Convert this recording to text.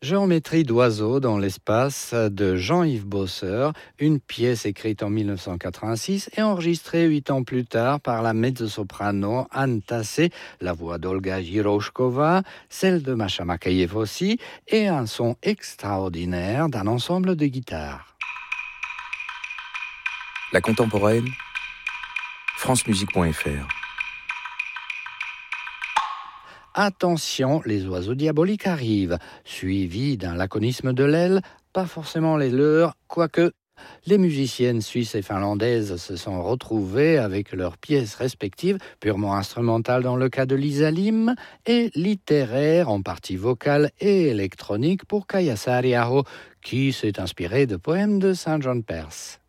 Géométrie d'oiseaux dans l'espace de Jean-Yves Bosseur, une pièce écrite en 1986 et enregistrée 8 ans plus tard par la mezzo-soprano Anne Tassé, la voix d'Olga Jiroshkova, celle de Masha Makayev aussi, et un son extraordinaire d'un ensemble de guitares. La contemporaine, francemusique.fr. Attention, les oiseaux diaboliques arrivent, suivis d'un laconisme de l'aile, pas forcément les leurs, quoique les musiciennes suisses et finlandaises se sont retrouvées avec leurs pièces respectives, purement instrumentales dans le cas de Lisa Lim, et littéraires en partie vocale et électronique pour Kaya Saariaho, qui s'est inspiré de poèmes de Saint John Perse.